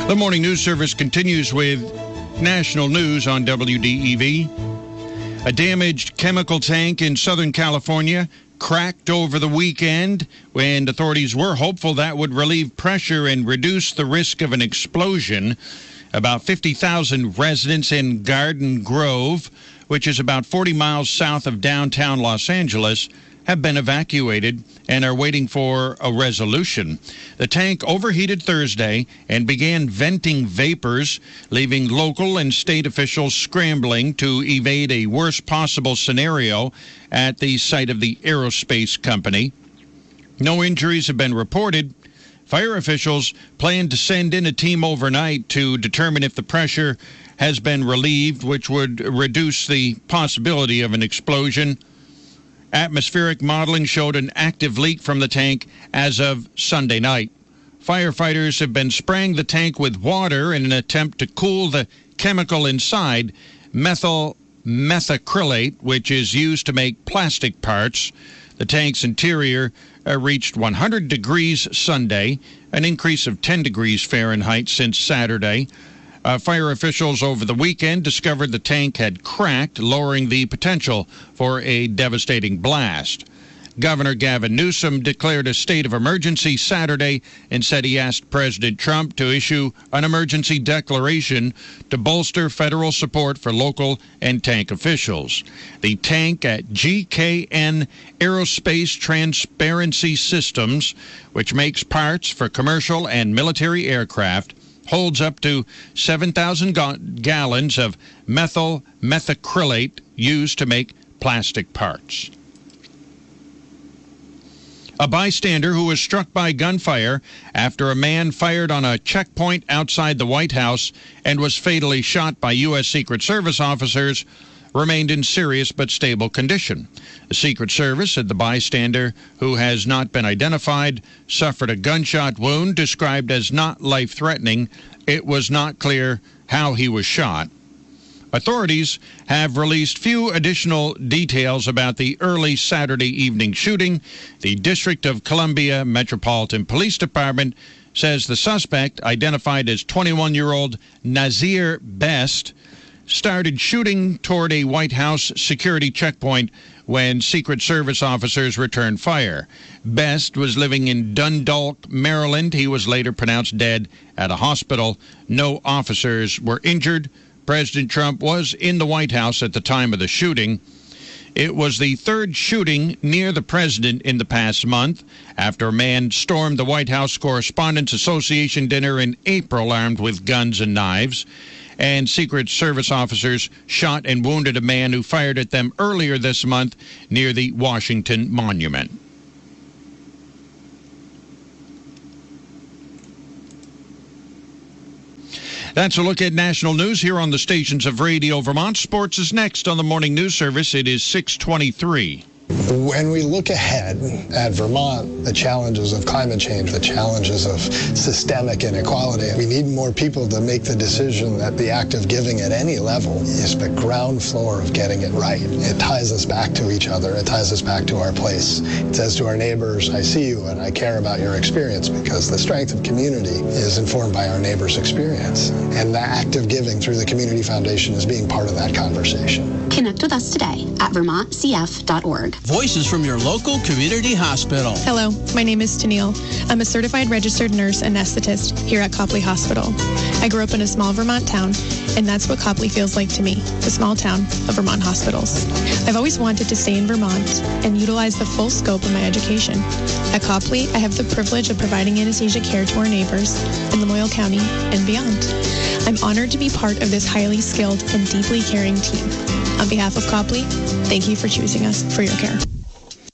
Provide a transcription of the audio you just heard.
The morning news service continues with national news on WDEV. A damaged chemical tank in Southern California cracked over the weekend when authorities were hopeful that would relieve pressure and reduce the risk of an explosion. About 50,000 residents in Garden Grove, which is about 40 miles south of downtown Los Angeles, have been evacuated and are waiting for a resolution. The tank overheated Thursday and began venting vapors, leaving local and state officials scrambling to evade a worst possible scenario at the site of the aerospace company. No injuries have been reported. Fire officials plan to send in a team overnight to determine if the pressure has been relieved, which would reduce the possibility of an explosion. Atmospheric modeling showed an active leak from the tank as of Sunday night. Firefighters have been spraying the tank with water in an attempt to cool the chemical inside, methyl methacrylate, which is used to make plastic parts. The tank's interior reached 100 degrees Sunday, an increase of 10 degrees Fahrenheit since Saturday. Fire officials over the weekend discovered the tank had cracked, lowering the potential for a devastating blast. Governor Gavin Newsom declared a state of emergency Saturday and said he asked President Trump to issue an emergency declaration to bolster federal support for local and tank officials. The tank at GKN Aerospace Transparency Systems, which makes parts for commercial and military aircraft, holds up to 7,000 gallons of methyl methacrylate used to make plastic parts. A bystander who was struck by gunfire after a man fired on a checkpoint outside the White House and was fatally shot by U.S. Secret Service officers remained in serious but stable condition. The Secret Service said the bystander, who has not been identified, suffered a gunshot wound described as not life-threatening. It was not clear how he was shot. Authorities have released few additional details about the early Saturday evening shooting. The District of Columbia Metropolitan Police Department says the suspect, identified as 21-year-old Nazir Best, started shooting toward a White House security checkpoint when Secret Service officers returned fire. Best was living in Dundalk, Maryland. He was later pronounced dead at a hospital. No officers were injured. President Trump was in the White House at the time of the shooting. It was the third shooting near the president in the past month after a man stormed the White House Correspondents Association dinner in April armed with guns and knives. And Secret Service officers shot and wounded a man who fired at them earlier this month near the Washington Monument. That's a look at national news here on the stations of Radio Vermont. Sports is next on the morning news service. It is 6:23. When we look ahead at Vermont, the challenges of climate change, the challenges of systemic inequality, we need more people to make the decision that the act of giving at any level is the ground floor of getting it right. It ties us back to each other. It ties us back to our place. It says to our neighbors, I see you and I care about your experience, because the strength of community is informed by our neighbors' experience. And the act of giving through the Community Foundation is being part of that conversation. Connect with us today at vermontcf.org. Voices from your local community hospital. Hello, my name is Tennille. I'm a certified registered nurse anesthetist here at Copley Hospital. I grew up in a small Vermont town, and that's what Copley feels like to me, the small town of Vermont hospitals. I've always wanted to stay in Vermont and utilize the full scope of my education. At Copley, I have the privilege of providing anesthesia care to our neighbors in Lamoille County and beyond. I'm honored to be part of this highly skilled and deeply caring team. On behalf of Copley, thank you for choosing us for your care.